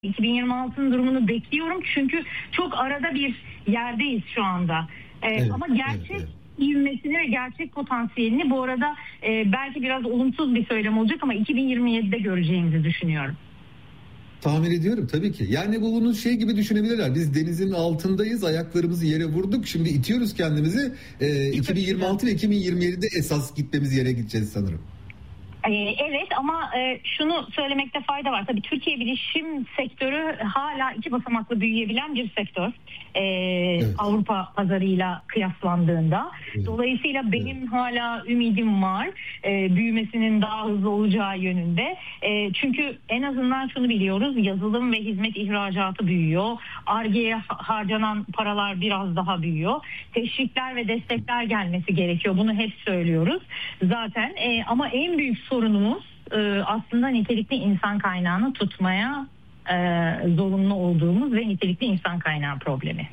2026'nın durumunu bekliyorum çünkü çok arada bir yerdeyiz şu anda. Ama gerçek ivmesini ve gerçek potansiyelini bu arada belki biraz olumsuz bir söylem olacak ama 2027'de göreceğimizi düşünüyorum. Tahmin ediyorum tabii ki. Yani bunu şey gibi düşünebilirler. Biz denizin altındayız, ayaklarımızı yere vurduk. Şimdi itiyoruz kendimizi. 2026 ve 2027'de esas gitmemiz yere gideceğiz sanırım. Evet ama şunu söylemekte fayda var. Tabii Türkiye bilişim sektörü hala 2 basamaklı büyüyebilen bir sektör. Evet. Avrupa pazarıyla kıyaslandığında. Evet. Dolayısıyla benim hala ümidim var. Büyümesinin daha hızlı olacağı yönünde. Çünkü en azından şunu biliyoruz. Yazılım ve hizmet ihracatı büyüyor. Ar-Ge'ye harcanan paralar biraz daha büyüyor. Teşvikler ve destekler gelmesi gerekiyor. Bunu hep söylüyoruz zaten. Ama en büyük sorunumuz aslında nitelikli insan kaynağını tutmaya zorunlu olduğumuz ve nitelikli insan kaynağı problemi.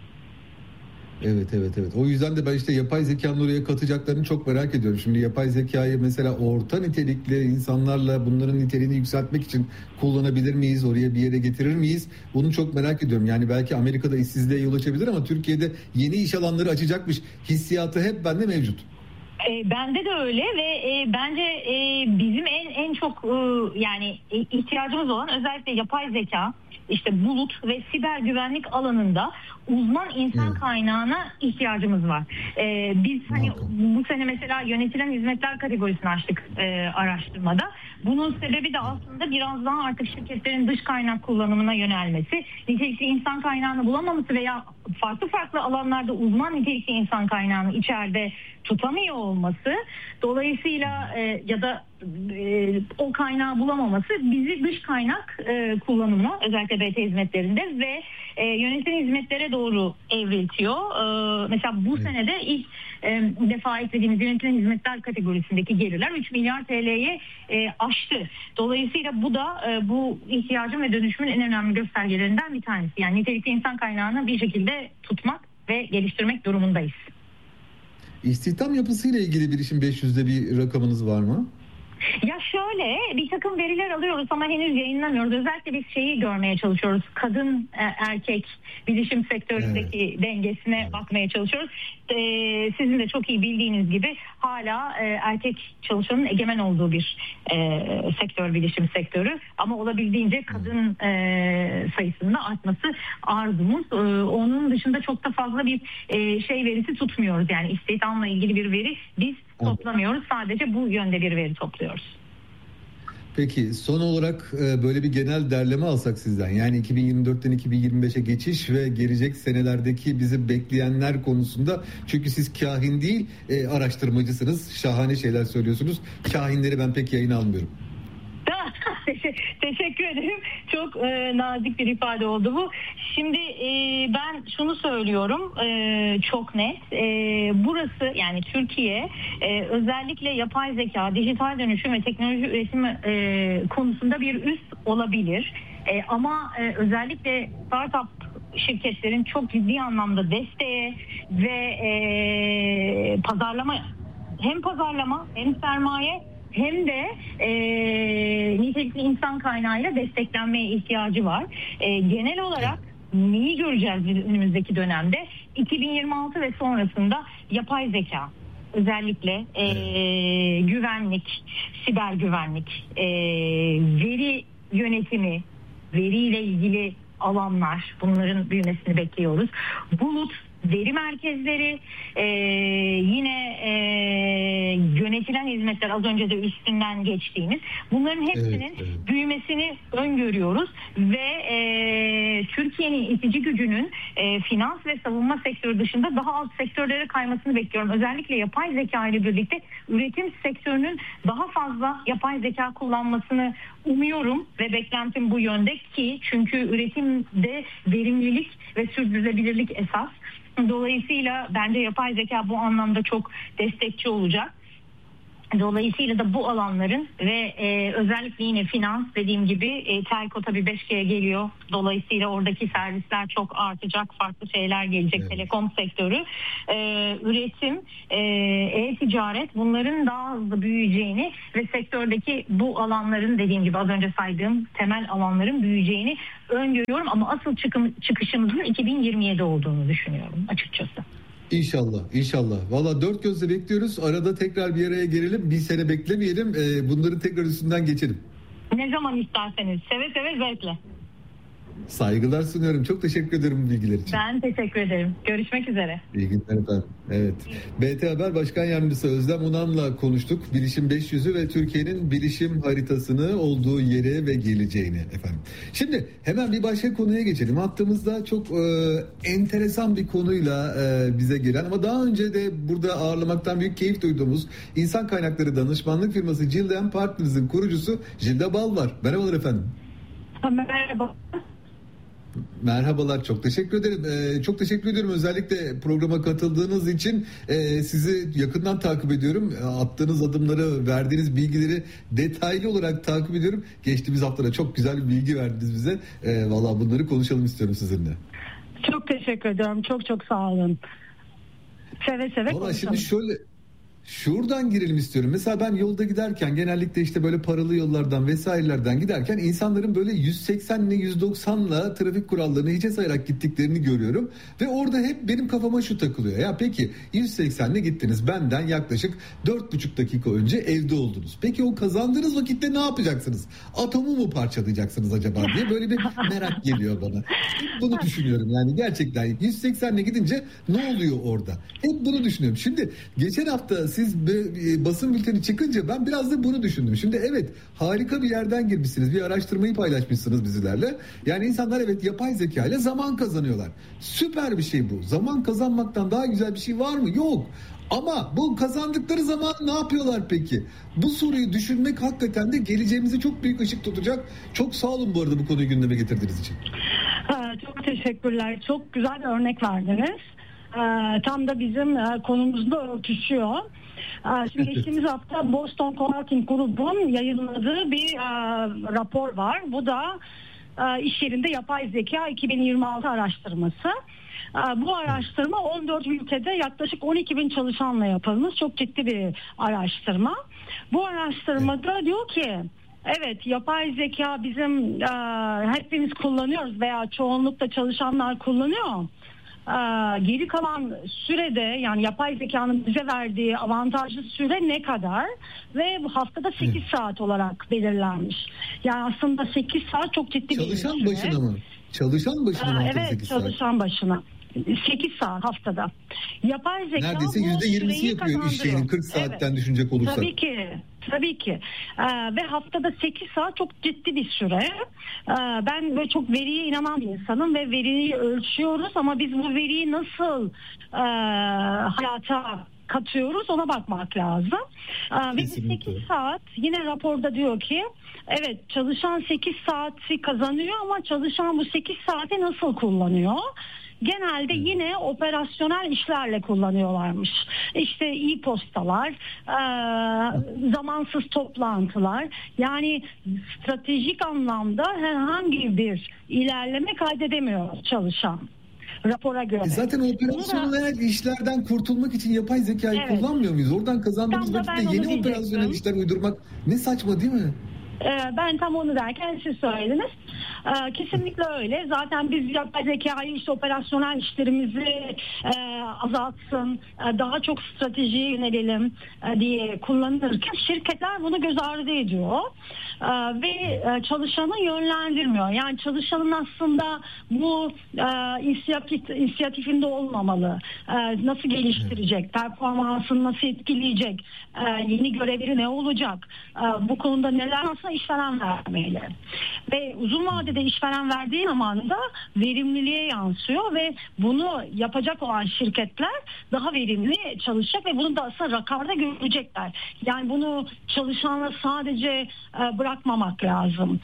Evet. O yüzden de ben işte yapay zekanın oraya katacaklarını çok merak ediyorum. Şimdi yapay zekayı mesela orta nitelikli insanlarla bunların niteliğini yükseltmek için kullanabilir miyiz? Oraya bir yere getirir miyiz? Bunu çok merak ediyorum. Yani belki Amerika'da işsizliğe yol açabilir ama Türkiye'de yeni iş alanları açacakmış hissiyatı hep bende mevcut. Bende de öyle ve bence bizim en çok yani ihtiyacımız olan özellikle yapay zeka, işte bulut ve siber güvenlik alanında uzman insan kaynağına ihtiyacımız var. Biz hani bu sene mesela yönetilen hizmetler kategorisini açtık araştırmada. Bunun sebebi de aslında biraz daha artık şirketlerin dış kaynak kullanımına yönelmesi, nitelikli insan kaynağını bulamaması veya farklı alanlarda uzman nitelikli insan kaynağını içeride tutamıyor olması. Dolayısıyla ya da o kaynağı bulamaması bizi dış kaynak kullanımına özellikle BT hizmetlerinde ve yönetilen hizmetlere doğru evriltiyor. Mesela bu senede ilk defa eklediğimiz yönetilen hizmetler kategorisindeki gelirler 3 milyar TL'ye aştı. Dolayısıyla bu da bu ihtiyacın ve dönüşümün en önemli göstergelerinden bir tanesi. Yani nitelikli insan kaynağını bir şekilde tutmak ve geliştirmek durumundayız. İstihdam yapısıyla ilgili Bilişim 500'de bir rakamınız var mı? Ya şöyle bir takım veriler alıyoruz ama henüz yayınlamıyoruz. Özellikle biz şeyi görmeye çalışıyoruz. Kadın erkek bilişim sektöründeki dengesine bakmaya çalışıyoruz. Sizin de çok iyi bildiğiniz gibi hala erkek çalışanın egemen olduğu bir sektör bilişim sektörü. Ama olabildiğince kadın sayısının artması arzumuz. Onun dışında çok da fazla bir verisi tutmuyoruz. Yani istihdamla ilgili bir veri biz toplamıyoruz. Sadece bu yönde bir veri topluyoruz. Peki son olarak böyle bir genel derleme alsak sizden. Yani 2024'ten 2025'e geçiş ve gelecek senelerdeki bizi bekleyenler konusunda. Çünkü siz kahin değil araştırmacısınız. Şahane şeyler söylüyorsunuz. Kahinleri ben pek yayına almıyorum. Teşekkür ederim. Çok nazik bir ifade oldu bu. Şimdi ben şunu söylüyorum çok net. Burası yani Türkiye özellikle yapay zeka, dijital dönüşüm ve teknoloji üretimi konusunda bir üs olabilir. Ama özellikle startup şirketlerin çok ciddi anlamda desteğe ve pazarlama hem sermaye hem de nitelikli insan kaynağıyla desteklenmeye ihtiyacı var. Genel olarak neyi göreceğiz biz önümüzdeki dönemde? 2026 ve sonrasında yapay zeka, özellikle güvenlik, siber güvenlik, veri yönetimi, veriyle ilgili alanlar, bunların büyümesini bekliyoruz. Bulut, veri merkezleri, yine yönetilen hizmetler, az önce de üstünden geçtiğimiz, bunların hepsinin büyümesini öngörüyoruz ve Türkiye'nin itici gücünün finans ve savunma sektörü dışında daha alt sektörlere kaymasını bekliyorum. Özellikle yapay zeka ile birlikte üretim sektörünün daha fazla yapay zeka kullanmasını umuyorum ve beklentim bu yönde ki çünkü üretimde verimlilik ve sürdürülebilirlik esas. Dolayısıyla bence yapay zeka bu anlamda çok destekçi olacak. Dolayısıyla da bu alanların ve özellikle yine finans, dediğim gibi telko tabii 5G'ye geliyor. Dolayısıyla oradaki servisler çok artacak, farklı şeyler gelecek. Evet. Telekom sektörü, üretim, e-ticaret, bunların daha hızlı büyüyeceğini ve sektördeki bu alanların, dediğim gibi az önce saydığım temel alanların büyüyeceğini öngörüyorum. Ama asıl çıkışımızın 2027 olduğunu düşünüyorum açıkçası. İnşallah, inşallah. Valla dört gözle bekliyoruz. Arada tekrar bir araya gelelim. Bir sene beklemeyelim. Bunların tekrar üstünden geçelim. Ne zaman isterseniz. Seve seve, zevkle. Saygılar sunuyorum. Çok teşekkür ederim bu bilgiler için. Ben teşekkür ederim. Görüşmek üzere. İyi günler efendim. Evet. BT Haber Başkan Yardımcısı Özlem Unan'la konuştuk. Bilişim 500'ü ve Türkiye'nin bilişim haritasını, olduğu yere ve geleceğini efendim. Şimdi hemen bir başka konuya geçelim. Hattımızda çok enteresan bir konuyla bize gelen ama daha önce de burada ağırlamaktan büyük keyif duyduğumuz insan kaynakları danışmanlık firması Jilde Partners'ın kurucusu Jilde Bal var. Merhabalar efendim. Merhaba. Merhabalar, çok teşekkür ederim. Çok teşekkür ediyorum özellikle programa katıldığınız için. Sizi yakından takip ediyorum. Attığınız adımları, verdiğiniz bilgileri detaylı olarak takip ediyorum. Geçtiğimiz haftada çok güzel bir bilgi verdiniz bize. Vallahi bunları konuşalım istiyorum sizinle. Çok teşekkür ediyorum. Çok çok sağ olun. Seve seve konuşalım. Şimdi şuradan girelim istiyorum. Mesela ben yolda giderken genellikle işte böyle paralı yollardan vesairelerden giderken insanların böyle 180'le 190'la trafik kurallarını hiçe sayarak gittiklerini görüyorum. Ve orada hep benim kafama şu takılıyor. Ya peki 180'le gittiniz. Benden yaklaşık 4,5 dakika önce evde oldunuz. Peki o kazandığınız vakitte ne yapacaksınız? Atomu mu parçalayacaksınız acaba diye böyle bir merak geliyor bana. Hep bunu düşünüyorum. Yani gerçekten 180'le gidince ne oluyor orada? Hep bunu düşünüyorum. Şimdi geçen hafta siz basın bülteni çıkınca ben biraz da bunu düşündüm. Şimdi evet, harika bir yerden girmişsiniz. Bir araştırmayı paylaşmışsınız bizlerle. Yani insanlar evet yapay zeka ile zaman kazanıyorlar. Süper bir şey bu. Zaman kazanmaktan daha güzel bir şey var mı? Yok. Ama bu kazandıkları zaman ne yapıyorlar peki? Bu soruyu düşünmek hakikaten de geleceğimize çok büyük ışık tutacak. Çok sağ olun bu arada bu konuyu gündeme getirdiğiniz için. Çok teşekkürler. Çok güzel bir örnek verdiniz. Tam da bizim konumuzla örtüşüyor. Şimdi geçtiğimiz hafta Boston Consulting Group'un yayınladığı bir rapor var. Bu da iş yerinde yapay zeka 2026 araştırması. Bu araştırma 14 ülkede yaklaşık 12 bin çalışanla yapılmış. Çok ciddi bir araştırma. Bu araştırmada diyor ki evet, yapay zeka bizim hepimiz kullanıyoruz veya çoğunlukla çalışanlar kullanıyor. Geri kalan sürede, yani yapay zekanın bize verdiği avantajlı süre ne kadar ve bu haftada 8 saat olarak belirlenmiş. Yani aslında 8 saat çok ciddi bir süre. Çalışan başına mı? Çalışan başına mı? Evet, çalışan başına. 8 saat haftada. Yapay zeka neredeyse %20'si yapıyor iş şeyinin 40 saatten düşünecek olursak. Tabii ki. Ve haftada 8 saat çok ciddi bir süre. Ben böyle çok veriye inanan bir insanım ve veriyi ölçüyoruz ama biz bu veriyi nasıl hayata katıyoruz ona bakmak lazım. Ve 8 saat yine raporda diyor ki evet, çalışan 8 saati kazanıyor ama çalışan bu 8 saati nasıl kullanıyor? Genelde yine operasyonel işlerle kullanıyorlarmış. İşte e-postalar, zamansız toplantılar, yani stratejik anlamda herhangi bir ilerleme kaydedemiyor çalışan. Rapora göre. Zaten operasyonel işlerden kurtulmak için yapay zekayı kullanmıyor muyuz? Oradan kazandığımız vakitte yeni operasyonel işler uydurmak ne saçma değil mi? Ben tam onu derken siz söylediniz. Kesinlikle öyle. Zaten biz yapay zekayı işte operasyonel işlerimizi azaltsın, daha çok stratejiye yönelelim diye kullanırken şirketler bunu göz ardı ediyor. Ve çalışanı yönlendirmiyor. Yani çalışanın aslında bu inisiyatifinde olmamalı. Nasıl geliştirecek? Performansını nasıl etkileyecek? Yeni görevleri ne olacak? Bu konuda neler, nasıl işlem vermeli? Ve uzun vadeli vadede işveren verdiği zaman da verimliliğe yansıyor ve bunu yapacak olan şirketler daha verimli çalışacak ve bunu da aslında rakarda görecekler. Yani bunu çalışanla sadece bırakmamak lazım.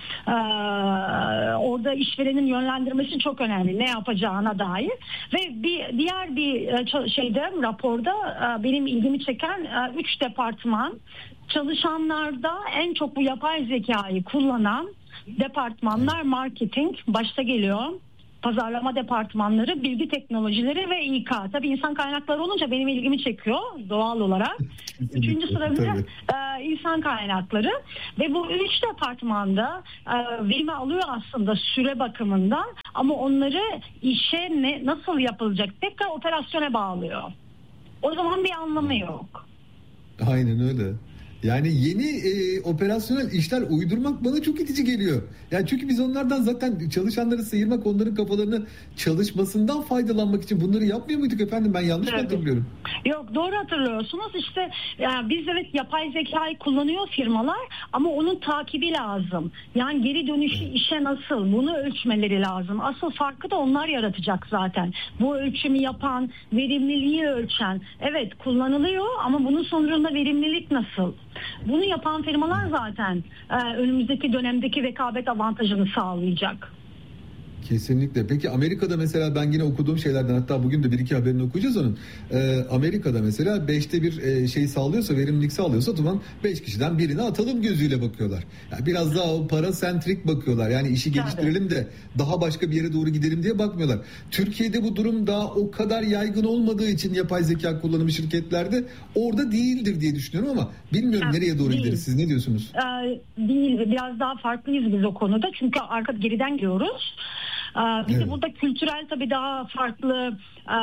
Orada işverenin yönlendirmesi çok önemli, ne yapacağına dair. Ve diğer bir raporda benim ilgimi çeken 3 departman, çalışanlarda en çok bu yapay zekayı kullanan departmanlar marketing başta geliyor. Pazarlama departmanları, bilgi teknolojileri ve İK. Tabii insan kaynakları olunca benim ilgimi çekiyor doğal olarak. 3. sırada insan kaynakları ve bu 3 departmanda verimi alıyor aslında süre bakımından, ama onları işe nasıl yapılacak tekrar operasyona bağlıyor. O zaman bir anlamı yok. Aynen öyle. Yani yeni operasyonel işler uydurmak bana çok itici geliyor. Yani çünkü biz onlardan zaten çalışanları sıyırmak, onların kafalarını çalışmasından faydalanmak için bunları yapmıyor muyduk efendim? Ben yanlış mı hatırlıyorum? Yok, doğru hatırlıyorsunuz. İşte biz evet yapay zekayı kullanıyor firmalar, ama onun takibi lazım. Yani geri dönüşü işe nasıl? Bunu ölçmeleri lazım. Asıl farkı da onlar yaratacak zaten. Bu ölçümü yapan, verimliliği ölçen. Evet, kullanılıyor ama bunun sonucunda verimlilik nasıl? Bunu yapan firmalar zaten önümüzdeki dönemdeki rekabet avantajını sağlayacak. Kesinlikle. Peki Amerika'da mesela ben yine okuduğum şeylerden, hatta bugün de 1-2 haberini okuyacağız onun. Amerika'da mesela 5'te bir şey sağlıyorsa, verimlilik sağlıyorsa o zaman 5 kişiden birine atalım gözüyle bakıyorlar. Yani biraz daha o parasentrik bakıyorlar. Yani işi geliştirelim de daha başka bir yere doğru gidelim diye bakmıyorlar. Türkiye'de bu durum daha o kadar yaygın olmadığı için yapay zeka kullanımı şirketlerde orada değildir diye düşünüyorum, ama bilmiyorum nereye doğru gideriz. Siz ne diyorsunuz? Değil. Biraz daha farklıyız biz o konuda. Çünkü geriden gidiyoruz. Bizim burada kültürel tabii daha farklı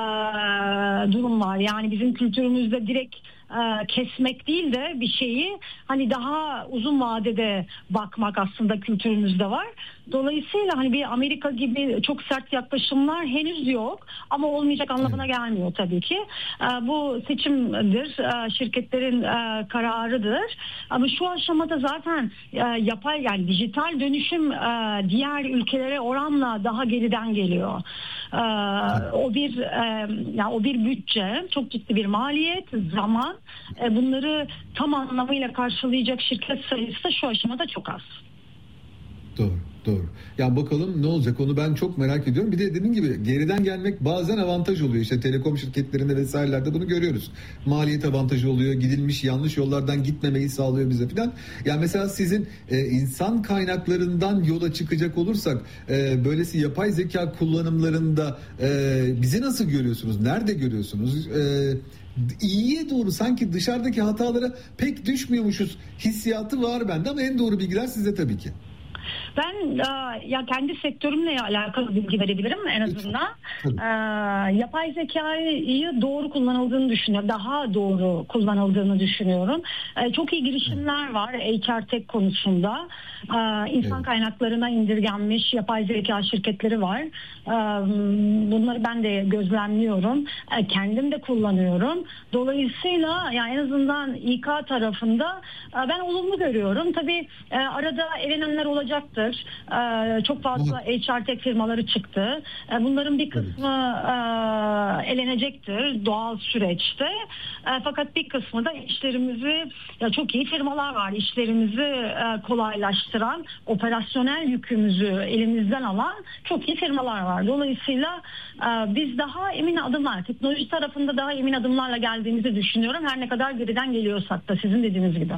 durum var. Yani bizim kültürümüzde direkt kesmek değil de bir şeyi hani daha uzun vadede bakmak aslında kültürümüzde var. Dolayısıyla hani bir Amerika gibi çok sert yaklaşımlar henüz yok, ama olmayacak anlamına gelmiyor tabii ki. Bu seçimdir, şirketlerin kararıdır. Ama şu aşamada zaten yapay, yani dijital dönüşüm diğer ülkelere oranla daha geriden geliyor. O bir bütçe, çok ciddi bir maliyet, zaman. Bunları tam anlamıyla karşılayacak şirket sayısı da şu aşamada çok az. Doğru. Ya bakalım ne olacak, onu ben çok merak ediyorum. Bir de dediğim gibi geriden gelmek bazen avantaj oluyor. İşte telekom şirketlerinde vesairelerde bunu görüyoruz. Maliyet avantajı oluyor. Gidilmiş yanlış yollardan gitmemeyi sağlıyor bize filan. Yani mesela sizin insan kaynaklarından yola çıkacak olursak böylesi yapay zeka kullanımlarında bizi nasıl görüyorsunuz? Nerede görüyorsunuz? İyiye doğru, sanki dışarıdaki hatalara pek düşmüyormuşuz hissiyatı var bende, ama en doğru bilgiler sizde tabii ki. Ben ya kendi sektörümle alakalı bilgi verebilirim en azından. Yapay zekayı doğru kullanıldığını düşünüyorum. Daha doğru kullanıldığını düşünüyorum. Çok iyi girişimler var HR Tech konusunda. İnsan kaynaklarına indirgenmiş yapay zeka şirketleri var. Bunları ben de gözlemliyorum. Kendim de kullanıyorum. Dolayısıyla yani en azından İK tarafında ben olumlu görüyorum. Tabii arada elenenler olacaktır. Çok fazla HR Tech firmaları çıktı. Bunların bir kısmı elenecektir doğal süreçte. Fakat bir kısmı da işlerimizi, çok iyi firmalar var. İşlerimizi kolaylaştıran, operasyonel yükümüzü elimizden alan çok iyi firmalar var. Dolayısıyla biz daha emin adımlar, teknoloji tarafında daha emin adımlarla geldiğimizi düşünüyorum. Her ne kadar geriden geliyorsak da sizin dediğiniz gibi.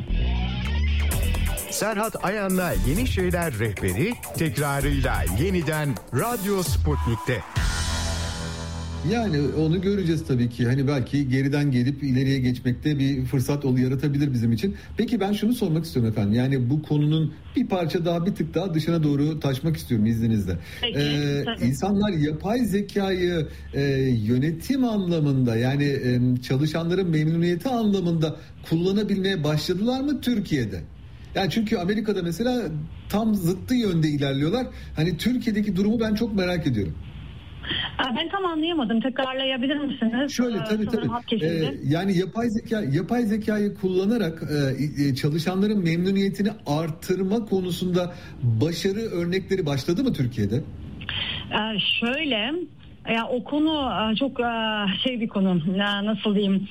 Serhat Ayan'la Yeni Şeyler Rehberi tekrarıyla yeniden Radyo Sputnik'te. Yani onu göreceğiz tabii ki. Hani belki geriden gelip ileriye geçmekte bir fırsat yaratabilir bizim için. Peki ben şunu sormak istiyorum efendim. Yani bu konunun bir parça daha, bir tık daha dışına doğru taşmak istiyorum izninizle. İnsanlar yapay zekayı yönetim anlamında, yani çalışanların memnuniyeti anlamında kullanabilmeye başladılar mı Türkiye'de? Yani çünkü Amerika'da mesela tam zıttı yönde ilerliyorlar. Hani Türkiye'deki durumu ben çok merak ediyorum. Ben tam anlayamadım. Tekrarlayabilir misiniz? Şöyle tabii. Yani yapay zekayı kullanarak çalışanların memnuniyetini artırma konusunda başarı örnekleri başladı mı Türkiye'de? Şöyle, ya o konu çok şey bir konu, nasıl diyeyim,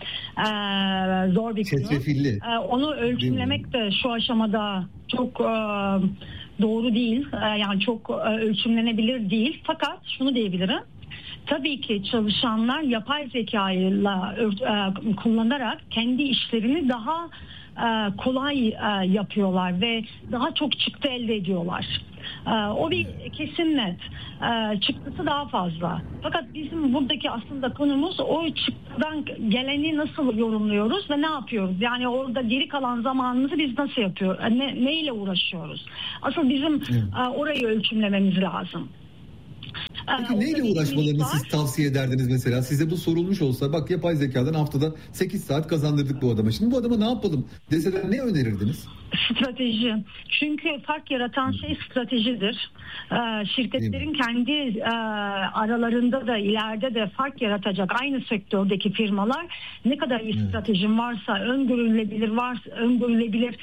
zor bir konu. Çetrefilli. Onu ölçümlemek de şu aşamada çok doğru değil. Yani çok ölçümlenebilir değil. Fakat şunu diyebilirim. Tabii ki çalışanlar yapay zekayla kullanarak kendi işlerini daha kolay yapıyorlar ve daha çok çıktı elde ediyorlar. O bir kesin net. Çıktısı daha fazla. Fakat bizim buradaki aslında konumuz o çıktıdan geleni nasıl yorumluyoruz ve ne yapıyoruz? Yani orada geri kalan zamanımızı biz nasıl yapıyoruz? Neyle uğraşıyoruz? Asıl bizim orayı ölçümlememiz lazım. Peki neyle uğraşmalarını siz tavsiye ederdiniz mesela? Size bu sorulmuş olsa, bak yapay zekadan haftada 8 saat kazandırdık bu adama. Şimdi bu adama ne yapalım deseler ne önerirdiniz? Strateji. Çünkü fark yaratan şey stratejidir. Şirketlerin kendi aralarında da ileride de fark yaratacak aynı sektördeki firmalar ne kadar iyi stratejim varsa, öngörülebilir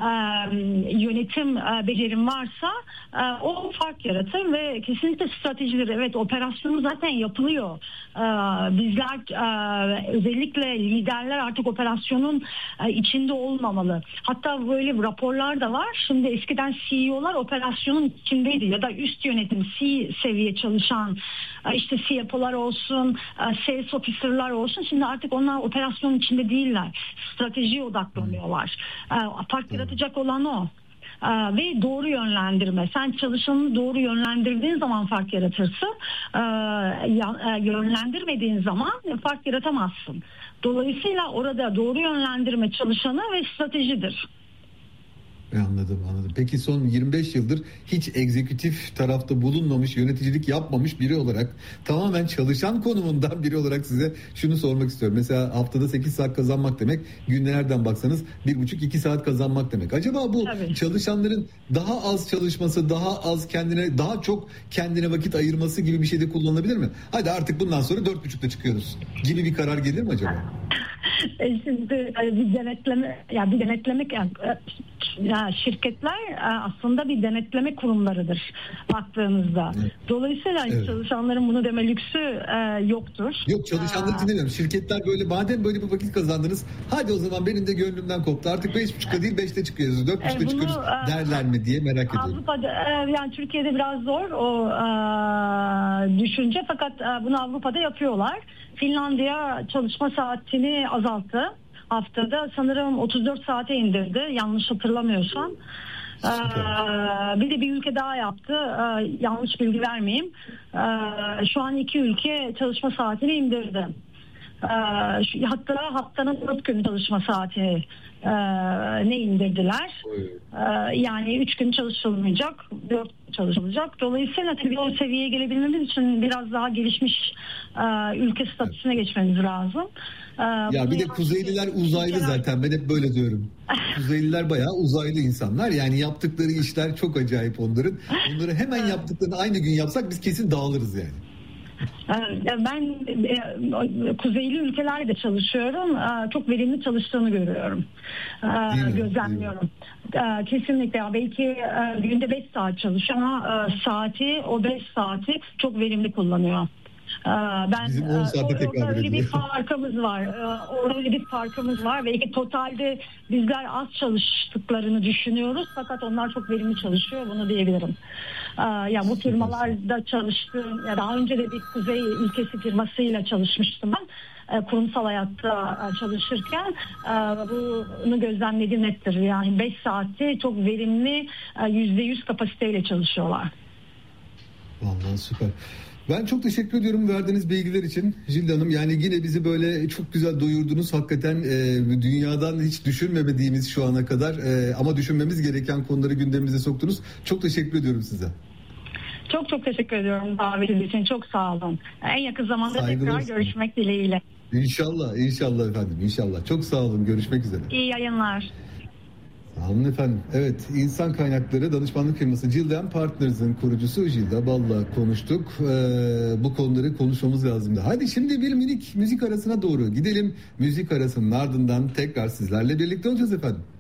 yönetim becerim varsa o fark yaratır ve kesinlikle stratejileri, evet, operasyonu zaten yapılıyor. Bizler özellikle liderler artık operasyonun içinde olmamalı. Hatta böyle raporlar da var. Şimdi eskiden CEO'lar operasyonun içindeydi ya da üst yönetim C seviye çalışan işte CFO'lar olsun, sales officer'lar olsun. Şimdi artık onlar operasyonun içinde değiller. Stratejiye odaklanıyorlar. Fark yaratacak olan o. Ve doğru yönlendirme. Sen çalışanı doğru yönlendirdiğin zaman fark yaratırsın. Yönlendirmediğin zaman fark yaratamazsın. Dolayısıyla orada doğru yönlendirme çalışanı ve stratejidir. Anladım. Peki son 25 yıldır hiç egzekutif tarafta bulunmamış, yöneticilik yapmamış biri olarak, tamamen çalışan konumundan biri olarak size şunu sormak istiyorum. Mesela haftada 8 saat kazanmak demek, günde nereden baksanız 1,5-2 saat kazanmak demek. Acaba bu çalışanların daha az çalışması, daha çok kendine vakit ayırması gibi bir şey de kullanılabilir mi? Hadi artık bundan sonra 4,5'da çıkıyoruz gibi bir karar gelir mi acaba? Şimdi bir denetlemek şirketler aslında bir denetleme kurumlarıdır baktığınızda. Evet. Dolayısıyla çalışanların bunu deme lüksü yoktur. Yok, çalışanları dinlemiyorum. Şirketler böyle, madem böyle bir vakit kazandınız, hadi o zaman benim de gönlümden koptu. Artık 5,5'da değil 5'te çıkıyoruz, 4,5'da çıkıyoruz derler mi diye merak ediyorum. Avrupa'da yani Türkiye'de biraz zor o düşünce, fakat bunu Avrupa'da yapıyorlar. Finlandiya çalışma saatini azalttı. Haftada sanırım 34 saate indirdi, yanlış hatırlamıyorsam. Bir de bir ülke daha yaptı. Yanlış bilgi vermeyeyim. Şu an 2 ülke çalışma saatini indirdi. Hatta haftanın 4 gün çalışma saati ne indirdiler. Yani 3 gün çalışılmayacak, 4 çalışılacak. Dolayısıyla tabii o seviyeye gelebilmemiz için biraz daha gelişmiş ülke statüsüne geçmemiz lazım. Ya bir de Kuzeyliler uzaylı zaten, ben hep böyle diyorum. Kuzeyliler bayağı uzaylı insanlar, yani yaptıkları işler çok acayip onların. Onları hemen yaptıklarını aynı gün yapsak biz kesin dağılırız yani. Ben kuzeyli ülkelerde çalışıyorum. Çok verimli çalıştığını görüyorum. Gözlemliyorum. Kesinlikle. Belki günde 5 saat çalışıyor ama o 5 saati çok verimli kullanıyor. Bizim 10 saate tekrar öyle bir farkımız var. Belki totalde bizler az çalıştıklarını düşünüyoruz, fakat onlar çok verimli çalışıyor, bunu diyebilirim. Ya bu firmalarda çalıştığım, ya daha önce de bir kuzey ülkesi firmasıyla çalışmıştım ben. Kurumsal hayatta çalışırken bunu gözlemlediğim nettir. Yani 5 saati çok verimli, %100 kapasiteyle çalışıyorlar. Vallahi süper. Ben çok teşekkür ediyorum verdiğiniz bilgiler için Jilde Hanım. Yani yine bizi böyle çok güzel doyurdunuz. Hakikaten dünyadan hiç düşünmediğimiz şu ana kadar ama düşünmemiz gereken konuları gündemimize soktunuz. Çok teşekkür ediyorum size. Çok çok teşekkür ediyorum davetiniz için. Çok sağ olun. En yakın zamanda tekrar görüşmek dileğiyle. İnşallah efendim, inşallah. Çok sağ olun. Görüşmek üzere. İyi yayınlar. Alın efendim. Evet, insan kaynakları danışmanlık firması Cilden Partners'ın kurucusu Jilda Balla konuştuk. Bu konuları konuşmamız lazımdı. Hadi şimdi bir minik müzik arasına doğru gidelim. Müzik arasının ardından tekrar sizlerle birlikte olacağız efendim.